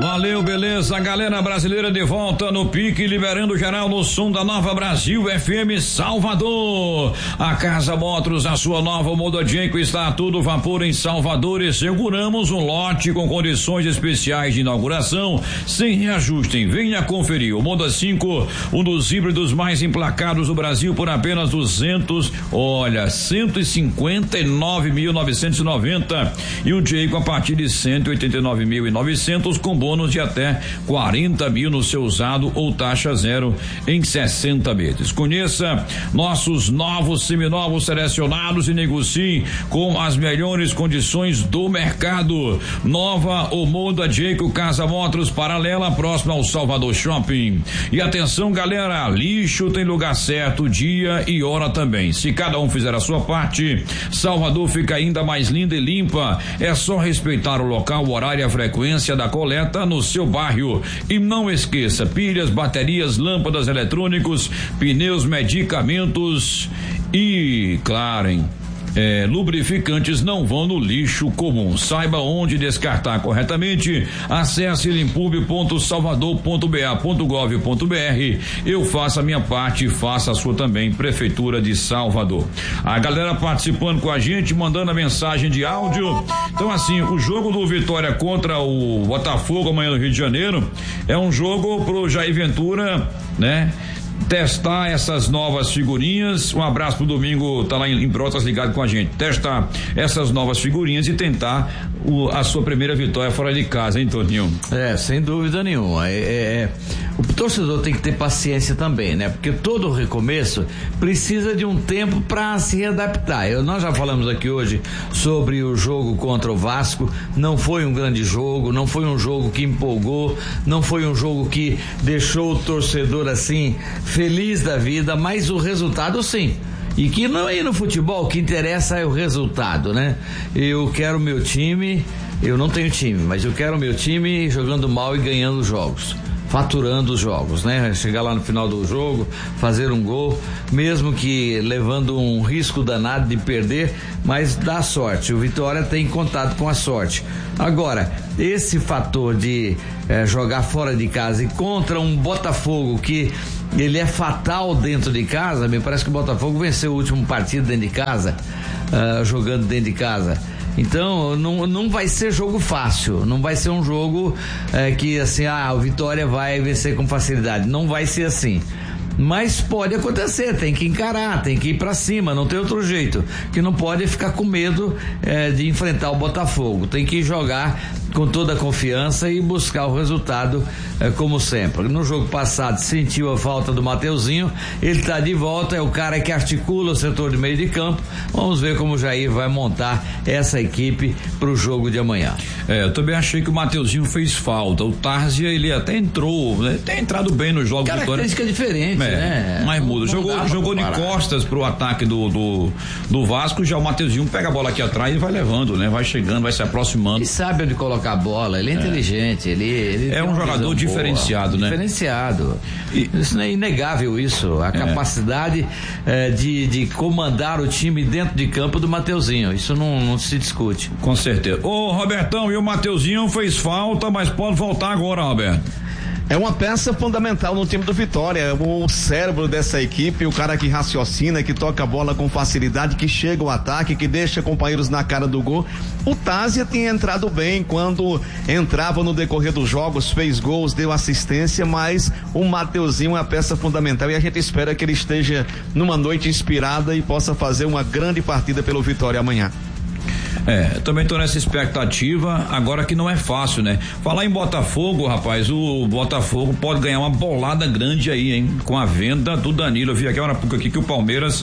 Valeu, beleza, galera brasileira de volta no pique, liberando geral no som da Nova Brasil FM Salvador. A Casa Motors, a sua nova Moda Genco, está a todo vapor em Salvador e seguramos um lote com condições especiais de inauguração sem reajuste. Venha conferir o Moda 5, um dos híbridos mais emplacados do Brasil por apenas 159.990 e o Genco a partir de 189.900 com bônus de até 40 mil no seu usado ou taxa zero em 60 meses. Conheça nossos novos seminovos selecionados e negocie com as melhores condições do mercado. Nova ou Moda Genco Casa Motors, paralela, próxima ao Salvador Shopping. E atenção, galera, lixo tem lugar certo, dia e hora também. Se cada um fizer a sua parte, Salvador fica ainda mais linda e limpa. É só respeitar o local, o horário e a frequência da coleta no seu bairro. E não esqueça, pilhas, baterias, lâmpadas, eletrônicos, pneus, medicamentos e, claro, lubrificantes não vão no lixo comum. Saiba onde descartar corretamente. Acesse limpub.salvador.ba.gov.br. Eu faço a minha parte e faça a sua também, Prefeitura de Salvador. A galera participando com a gente, mandando a mensagem de áudio. Então, assim, o jogo do Vitória contra o Botafogo amanhã no Rio de Janeiro é um jogo pro Jair Ventura, né? Testar essas novas figurinhas. Um abraço pro Domingo, tá lá em Brotas ligado com a gente. Testar essas novas figurinhas e tentar a sua primeira vitória fora de casa, hein, Toninho? Sem dúvida nenhuma. O torcedor tem que ter paciência também, né? Porque todo recomeço precisa de um tempo para se readaptar. Nós já falamos aqui hoje sobre o jogo contra o Vasco. Não foi um grande jogo, não foi um jogo que empolgou, não foi um jogo que deixou o torcedor assim feliz da vida, mas o resultado sim. E que não é no futebol, o que interessa é o resultado, né? Eu quero meu time, eu não tenho time, mas eu quero meu time jogando mal e ganhando jogos, faturando os jogos, né? Chegar lá no final do jogo, fazer um gol, mesmo que levando um risco danado de perder, mas dá sorte. O Vitória tem contato com a sorte. Agora, esse fator de jogar fora de casa e contra um Botafogo que ele é fatal dentro de casa, me parece que o Botafogo venceu o último partido dentro de casa, jogando dentro de casa. Então não vai ser jogo fácil, não vai ser um jogo que assim, o Vitória vai vencer com facilidade, não vai ser assim. Mas pode acontecer, tem que encarar, tem que ir pra cima, não tem outro jeito. Que não pode ficar com medo de enfrentar o Botafogo, tem que jogar com toda a confiança e buscar o resultado como sempre. No jogo passado sentiu a falta do Mateuzinho, ele tá de volta, é o cara que articula o setor de meio de campo. Vamos ver como o Jair vai montar essa equipe pro jogo de amanhã. Eu também achei que o Mateuzinho fez falta. O Tárzia, ele até entrou, né? Tem entrado bem no jogo. Característica diferente, né? Mas muda. Jogou de costas pro ataque do Vasco, já o Mateuzinho pega a bola aqui atrás e vai levando, né? Vai chegando, vai se aproximando. Ele sabe onde colocar a bola, ele é inteligente, ele é um jogador diferenciado, boa, né? Diferenciado. Isso não é inegável, isso. A capacidade de comandar o time dentro de campo do Mateuzinho. Isso não se discute. Com certeza. Ô, Robertão, e o Mateuzinho fez falta, mas pode voltar agora, Roberto. É uma peça fundamental no time do Vitória, o cérebro dessa equipe, o cara que raciocina, que toca a bola com facilidade, que chega ao ataque, que deixa companheiros na cara do gol. O Tárzia tinha entrado bem quando entrava no decorrer dos jogos, fez gols, deu assistência, mas o Mateuzinho é a peça fundamental e a gente espera que ele esteja numa noite inspirada e possa fazer uma grande partida pelo Vitória amanhã. Também tô nessa expectativa, agora que não é fácil, né? Falar em Botafogo, rapaz, o Botafogo pode ganhar uma bolada grande aí, hein? Com a venda do Danilo. Eu vi aqui hora pouco aqui que o Palmeiras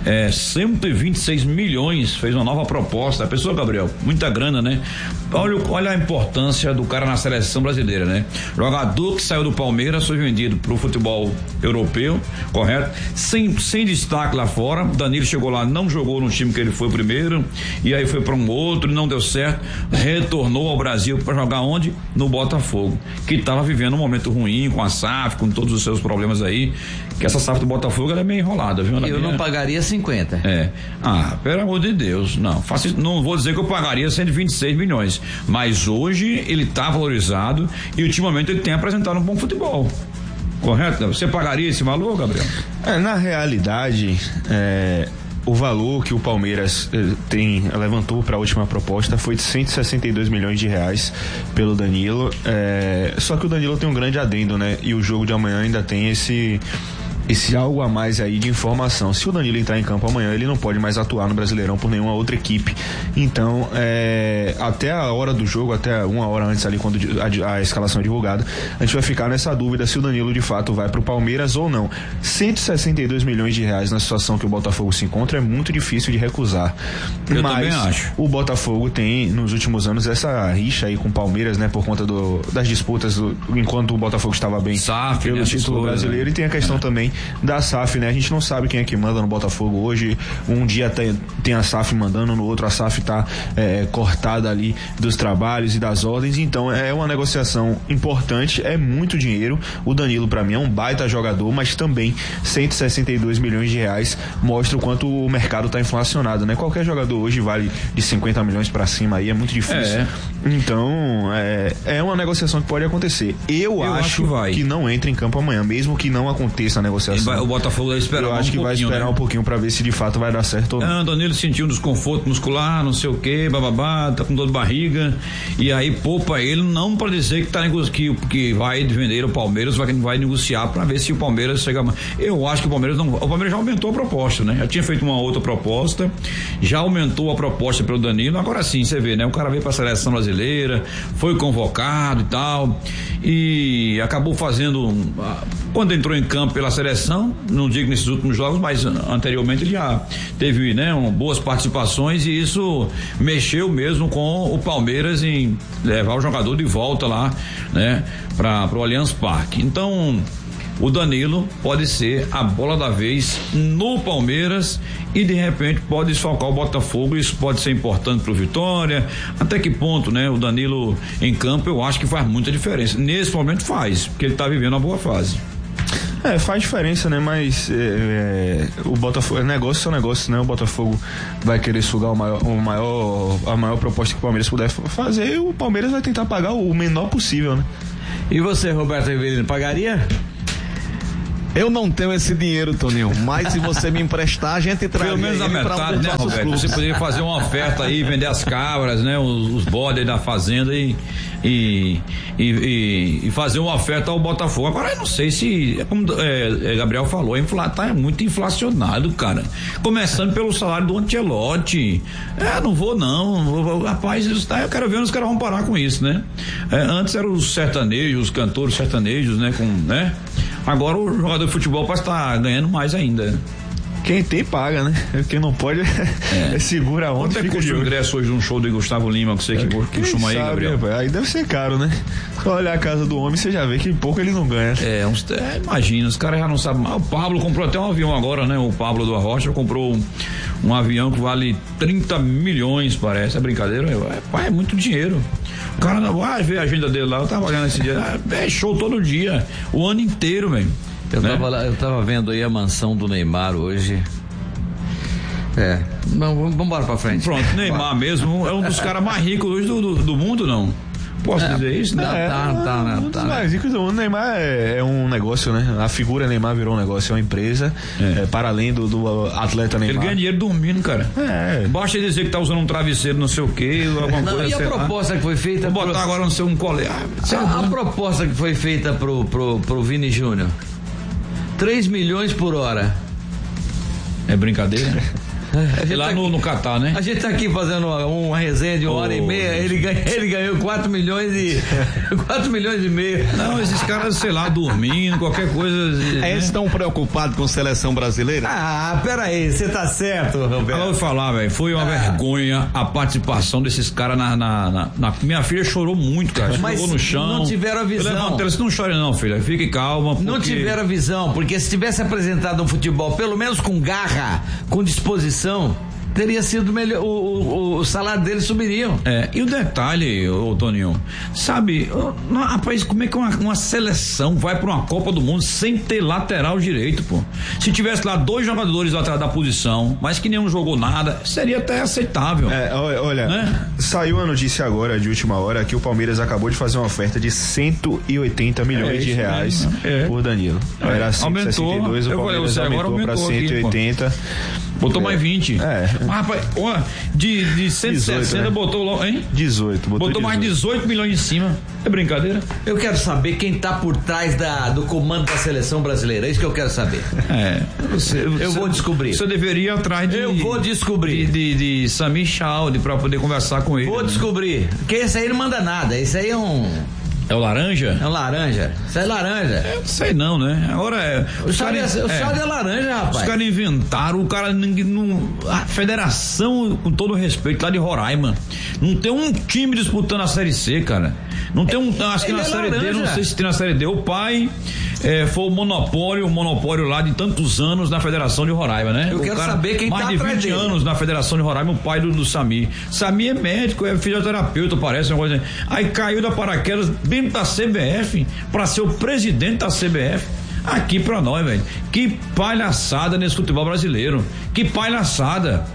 126 milhões, fez uma nova proposta. A pessoa, Gabriel, muita grana, né? Olha a importância do cara na seleção brasileira, né? Jogador que saiu do Palmeiras foi vendido pro futebol europeu, correto? Sem destaque lá fora. Danilo chegou lá, não jogou no time que ele foi primeiro, e aí foi pra um um outro, não deu certo, retornou ao Brasil para jogar onde? No Botafogo, que estava vivendo um momento ruim com a SAF, com todos os seus problemas aí, que essa SAF do Botafogo ela é meio enrolada, viu? Eu não pagaria 50. Pelo amor de Deus, não vou dizer que eu pagaria 126 milhões, mas hoje ele está valorizado e ultimamente ele tem apresentado um bom futebol. Correto? Você pagaria esse valor, Gabriel? Na realidade, o valor que o Palmeiras levantou para a última proposta foi de 162 milhões de reais pelo Danilo. Só que o Danilo tem um grande adendo, né? E o jogo de amanhã ainda tem esse algo a mais aí de informação. Se o Danilo entrar em campo amanhã, ele não pode mais atuar no Brasileirão por nenhuma outra equipe. Então, até a hora do jogo, até uma hora antes ali, quando a escalação é divulgada, a gente vai ficar nessa dúvida se o Danilo de fato vai pro Palmeiras ou não. 162 milhões de reais na situação que o Botafogo se encontra é muito difícil de recusar. Eu também acho. O Botafogo tem, nos últimos anos, essa rixa aí com o Palmeiras, né, por conta das disputas, enquanto o Botafogo estava bem SAF, pelo título brasileiro, e tem a questão também da SAF, né? A gente não sabe quem é que manda no Botafogo hoje. Um dia tem a SAF mandando, no outro a SAF tá cortada ali dos trabalhos e das ordens. Então é uma negociação importante, é muito dinheiro. O Danilo pra mim é um baita jogador, mas também 162 milhões de reais mostra o quanto o mercado tá inflacionado, né? Qualquer jogador hoje vale de 50 milhões pra cima, aí é muito difícil. Então é uma negociação que pode acontecer. Eu acho que não entra em campo amanhã, mesmo que não aconteça a negociação. O Botafogo vai esperar Eu acho que vai esperar um pouquinho pra ver se de fato vai dar certo ou não. O Danilo sentiu um desconforto muscular, não sei o que, bababá, tá com dor de barriga, e aí poupa ele, não para dizer que vai vender o Palmeiras, vai negociar pra ver se o Palmeiras chega. Eu acho que o Palmeiras já aumentou a proposta, né? Já tinha feito uma outra proposta, já aumentou a proposta pelo Danilo, agora sim, você vê, né? O cara veio pra seleção brasileira, foi convocado e tal, e acabou fazendo, quando entrou em campo pela seleção, não digo nesses últimos jogos, mas anteriormente ele já teve, né, boas participações, e isso mexeu mesmo com o Palmeiras em levar o jogador de volta lá, né, para o Allianz Parque. Então, o Danilo pode ser a bola da vez no Palmeiras e de repente pode desfalcar o Botafogo. Isso pode ser importante pro Vitória. Até que ponto, né? O Danilo em campo, eu acho que faz muita diferença. Nesse momento faz, porque ele tá vivendo uma boa fase. Faz diferença, né? Mas o Botafogo, negócio é negócio, né? O Botafogo vai querer sugar a maior proposta que o Palmeiras puder fazer, e o Palmeiras vai tentar pagar o menor possível, né? E você, Roberto Rivelino, pagaria? Eu não tenho esse dinheiro, Toninho, mas se você me emprestar, a gente traz. Pelo menos a metade, né, Roberto? Você poderia fazer uma oferta aí, vender as cabras, né? Os bodes da fazenda e fazer uma oferta ao Botafogo. Agora eu não sei se, como Gabriel falou, tá muito inflacionado, cara. Começando pelo salário do Ancelotti. Não vou não. Rapaz, eu quero ver onde os caras vão parar com isso, né? Antes eram os sertanejos, os cantores sertanejos, né? Agora o jogador de futebol parece estar ganhando mais ainda. Quem tem paga, né? Quem não pode segura a onda. Quanto custa o ingresso hoje de um show do Gustavo Lima, que você que costuma aí, Gabriel? Aí deve ser caro, né? Só olhar a casa do homem, você já vê que pouco ele não ganha. Imagina, os caras já não sabem. O Pablo comprou até um avião agora, né? O Pablo do Arrocha comprou um avião que vale 30 milhões, parece. É brincadeira? É muito dinheiro. O cara não vai ver a agenda dele lá. Eu tava olhando esse dia. É show todo dia, o ano inteiro, velho. Eu tava vendo aí a mansão do Neymar hoje. Vamos embora pra frente. Pronto, Neymar mesmo é um dos caras mais ricos hoje do mundo, não? Posso dizer isso, né? Um dos mais ricos do mundo. Neymar é um negócio, né? A figura Neymar virou um negócio, é uma empresa, para além do atleta Neymar. Ele ganha dinheiro dormindo, cara. Basta dizer que tá usando um travesseiro, não sei o quê, alguma coisa. E a proposta que foi feita... Vou botar agora no seu colher. A proposta que foi feita pro Vini Júnior, 3 milhões por hora. É brincadeira? Lá no Catar, né? A gente tá aqui fazendo uma resenha de 1h30, ele ganhou 4 milhões e meio. Não, esses caras, sei lá, dormindo, qualquer coisa. Eles estão preocupados com a seleção brasileira? Peraí, você tá certo, Roberto. Eu vou falar, velho, foi uma vergonha a participação desses caras minha filha chorou muito, cara. Chorou no chão. Não tiveram a visão. Ela disse, não chore não, filha, fique calma. Não tiveram a visão, porque se tivesse apresentado um futebol, pelo menos com garra, com disposição, teria sido melhor, o salário deles subiriam. E o detalhe, ô Toninho, sabe, rapaz, como é que uma seleção vai para uma Copa do Mundo sem ter lateral direito, pô? Se tivesse lá 2 jogadores atrás da posição, mas que nenhum jogou nada, seria até aceitável. Olha, né? Saiu a notícia agora, de última hora, que o Palmeiras acabou de fazer uma oferta de 180 milhões de reais por Danilo. Era 162, o Palmeiras aumentou para 180. Aqui, botou mais 20. Rapaz, de 160 18, né? Botou logo, hein? 18. Botou mais 18 milhões em cima. É brincadeira? Eu quero saber quem tá por trás do comando da seleção brasileira. É isso que eu quero saber. Eu vou descobrir. Você deveria ir atrás de... Eu vou descobrir. De Samir Chaldi pra poder conversar com ele. Vou descobrir. Porque esse aí não manda nada. Esse aí é um... É o laranja? É um laranja. Isso é laranja. Eu não sei não, né? Agora o Chaldi é laranja, rapaz. Os caras inventaram, a federação, com todo respeito, lá de Roraima, não tem um time disputando a Série C, cara. Não tem acho que na Série D, não sei se tem na Série D. O pai foi o monopólio lá de tantos anos na Federação de Roraima, né? Eu quero saber quem mais tá atrás dele. Mais de 20 anos na Federação de Roraima, o pai do Samir. Samir é médico, é fisioterapeuta, parece, uma coisa assim. Aí caiu da paraquedas dentro da CBF pra ser o presidente da CBF. Aqui pra nós, velho. Que palhaçada nesse futebol brasileiro. Que palhaçada.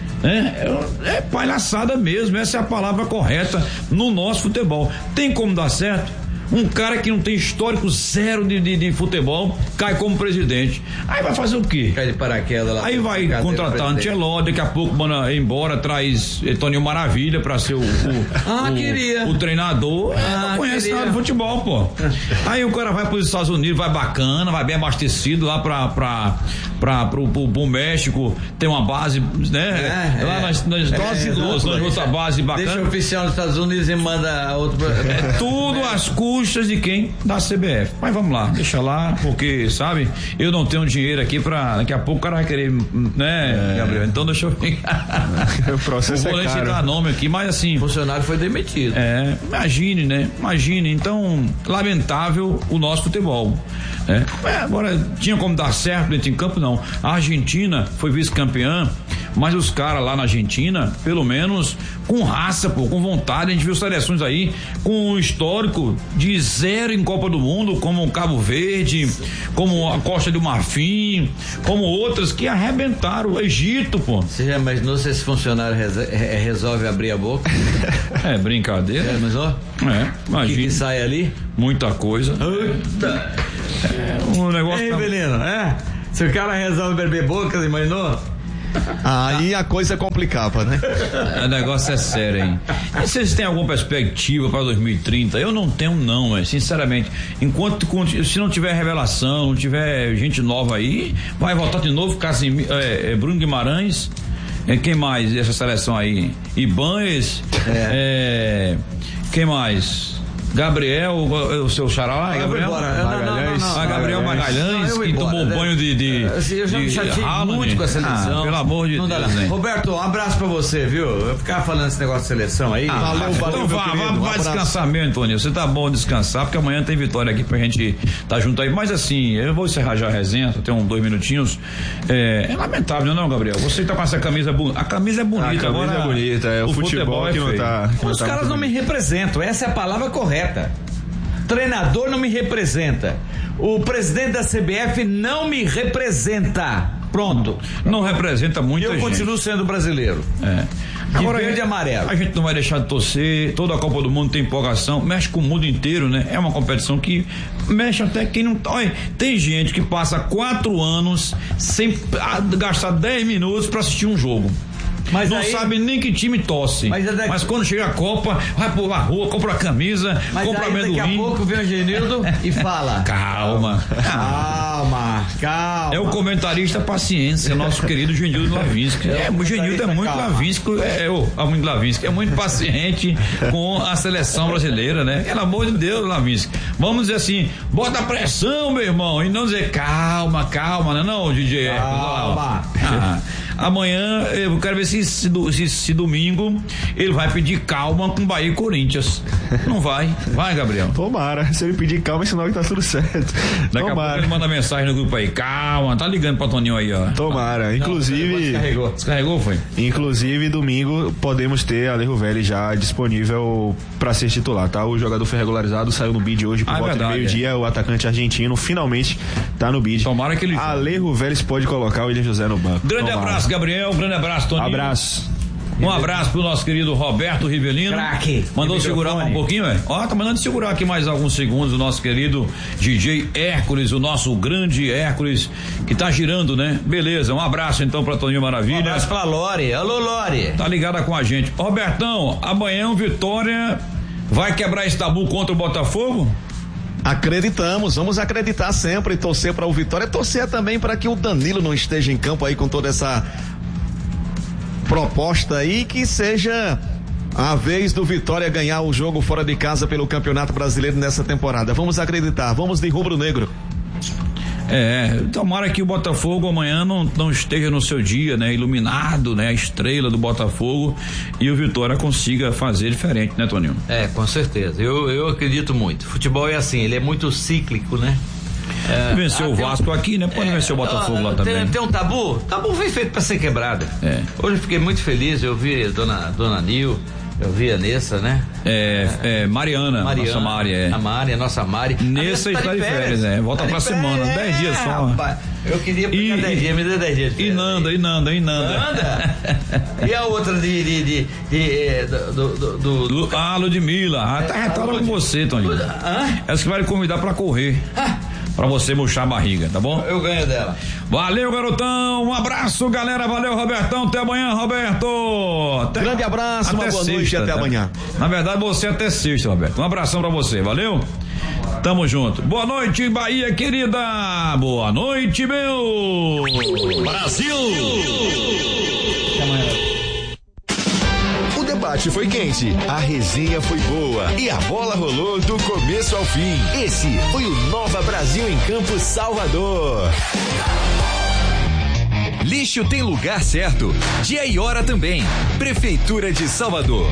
É palhaçada mesmo, essa é a palavra correta no nosso futebol. Tem como dar certo? Um cara que não tem histórico zero de futebol cai como presidente. Aí vai fazer o quê? Cai de paraquedas lá. Aí vai contratar Ancelotti, daqui a pouco manda embora, traz Toninho Maravilha pra ser o treinador. Não conhece nada de futebol, pô. Aí o cara vai pros Estados Unidos, vai bacana, vai bem abastecido lá pro México, tem uma base, né? Lá nas outra base bacana. Deixa o oficial dos Estados Unidos e manda outro. Tudo às custas de quem? Da CBF. Mas vamos lá, deixa lá, porque, sabe, eu não tenho dinheiro aqui pra, daqui a pouco o cara vai querer, né, Gabriel? Então deixa eu ficar. O processo vou citar nome aqui, mas assim. O funcionário foi demitido. Imagine, né? Imagine, então, lamentável o nosso futebol. Agora, tinha como dar certo dentro em campo? Não. A Argentina foi vice-campeã, mas os caras lá na Argentina, pelo menos, com raça, pô, com vontade, a gente viu seleções aí com um histórico de 0 em Copa do Mundo, como o Cabo Verde, como a Costa do Marfim, como outras que arrebentaram o Egito, pô. Você já imaginou se esse funcionário resolve abrir a boca? Brincadeira. Já imaginou? Imagina. O que sai ali? Muita coisa. Um negócio. Belino, se o cara resolve beber boca, você imaginou? Aí a coisa complicava, né? O negócio é sério, hein? E vocês têm alguma perspectiva para 2030? Eu não tenho, não, sinceramente. Se não tiver revelação, não tiver gente nova aí, vai voltar de novo Bruno Guimarães. Quem mais dessa seleção aí? Ibanez. Quem mais? Gabriel, o seu xará lá, Gabriel? Gabriel Magalhães, que tomou banho de eu já me chateei muito com a seleção. Pelo amor de Deus, né? Roberto, um abraço pra você, viu? Eu ficava falando esse negócio de seleção aí. Valeu, então vai descansar mesmo, Antônio. Você tá bom descansar, porque amanhã tem vitória aqui pra gente tá junto aí. Mas assim, eu vou encerrar já a resenha, só tem 2 minutinhos. É lamentável, não, Gabriel? Você tá com essa camisa bonita. A camisa é bonita agora. A camisa é bonita, o futebol que não tá. Os caras não me representam, essa é a palavra correta. Treinador não me representa. O presidente da CBF não me representa. Pronto. Não representa muita gente. Eu continuo sendo brasileiro. Agora, verde e amarelo. A gente não vai deixar de torcer. Toda a Copa do Mundo tem empolgação. Mexe com o mundo inteiro, né? É uma competição que mexe até quem não. Olha, tem gente que passa 4 anos sem gastar 10 minutos pra assistir um jogo. Mas não sabe nem que time torce. Mas quando chega a Copa, vai por a rua, compra a camisa, compra amendoim. Daqui a pouco vem o Genildo e fala: Calma. É o comentarista paciência, nosso querido Genildo Lavinsky. O Genildo é muito Lavinsky, é muito paciente com a seleção brasileira, né? Pelo amor de Deus, Lavinsky. Vamos dizer assim, bota pressão, meu irmão, e não dizer calma, não, DJ. Calma. Amanhã eu quero ver se domingo ele vai pedir calma com Bahia e Corinthians. Não vai. Vai, Gabriel. Tomara. Se ele pedir calma, é sinal que tá tudo certo. Daqui a pouco ele manda mensagem no grupo aí. Calma, tá ligando pra Toninho aí, ó. Tomara. Inclusive. Descarregou, foi? Inclusive, domingo podemos ter Alejo Vélez já disponível pra ser titular, tá? O jogador foi regularizado, saiu no bid hoje por volta de meio-dia. O atacante argentino finalmente tá no bid. Tomara que ele. Alejo Vélez pode colocar o William José no banco. Grande abraço, Gabriel. Grande abraço, Toninho. Abraço. Um abraço pro nosso querido Roberto Rivelino. Craque. Mandou segurar um pouquinho, velho. Ó, tá mandando segurar aqui mais alguns segundos o nosso querido DJ Hércules, o nosso grande Hércules, que tá girando, né? Beleza, um abraço então pra Toninho Maravilha. Um abraço pra Lore. Alô, Lore. Tá ligada com a gente. Robertão, amanhã o Vitória vai quebrar esse tabu contra o Botafogo? Acreditamos, vamos acreditar sempre e torcer para o Vitória, torcer também para que o Danilo não esteja em campo aí com toda essa proposta aí, que seja a vez do Vitória ganhar o jogo fora de casa pelo Campeonato Brasileiro nessa temporada. Vamos acreditar, vamos de rubro-negro. Tomara que o Botafogo amanhã não esteja no seu dia, né? Iluminado, né? A estrela do Botafogo, e o Vitória consiga fazer diferente, né, Toninho? Com certeza, eu acredito muito. Futebol é assim, ele é muito cíclico, né? Venceu o Vasco aqui, né? Pode vencer o Botafogo lá também. Tem um tabu? Tabu foi feito pra ser quebrado. Hoje eu fiquei muito feliz, eu vi Dona Nil, eu vi a Nessa, né? Mariana, nossa Mari. A Mari, a nossa Mari. Nessa está de férias, volta pra semana, 10 dias só. Rapaz, eu queria pegar 10 dias, me dê 10 dias. E Nanda. Nanda? E a outra Ludmilla. Tá com você, Toninho. Essa que vai lhe convidar pra correr. Pra você murchar a barriga, tá bom? Eu ganho dela. Valeu, garotão. Um abraço, galera. Valeu, Robertão. Até amanhã, Roberto. Grande abraço, uma boa noite e até amanhã. Na verdade, você até sexta, Roberto. Um abração pra você, valeu? Tamo junto. Boa noite, Bahia querida. Boa noite, meu Brasil. Até amanhã. O debate foi quente, a resenha foi boa e a bola rolou do começo ao fim. Esse foi o Nova Brasil em Campo Salvador. Lixo tem lugar certo, dia e hora também. Prefeitura de Salvador.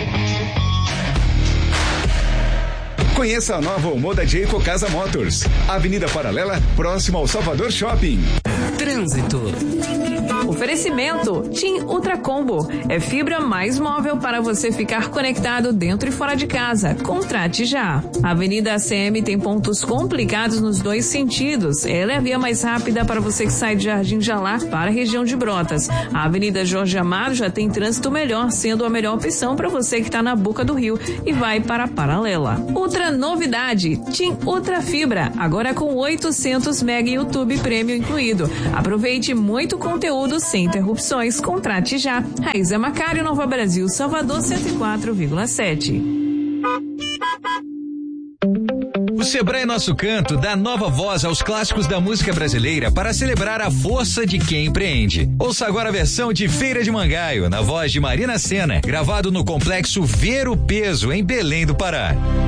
Conheça a nova Omoda Jayco Casa Motors, Avenida Paralela, próximo ao Salvador Shopping. Trânsito. Oferecimento TIM Ultra Combo. É fibra mais móvel para você ficar conectado dentro e fora de casa. Contrate já. A Avenida ACM tem pontos complicados nos dois sentidos. Ela é a via mais rápida para você que sai de Jardim Jalá para a região de Brotas. A Avenida Jorge Amado já tem trânsito melhor, sendo a melhor opção para você que está na boca do rio e vai para a Paralela. Outra novidade, TIM Ultra Fibra, agora com 800 MB YouTube Premium incluído. Aproveite muito conteúdo sem interrupções. Contrate já. Raíza Macário, Nova Brasil, Salvador 104,7. O Sebrae Nosso Canto dá nova voz aos clássicos da música brasileira para celebrar a força de quem empreende. Ouça agora a versão de Feira de Mangaio, na voz de Marina Sena, gravado no complexo Ver o Peso, em Belém do Pará.